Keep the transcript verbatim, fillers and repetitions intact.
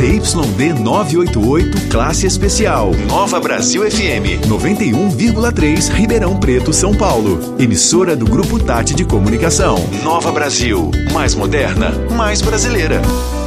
Z Y D novecentos e oitenta e oito, classe especial. Nova Brasil F M, noventa e um vírgula três, Ribeirão Preto, São Paulo. Emissora do Grupo Tati de Comunicação. Nova Brasil, mais moderna, mais brasileira.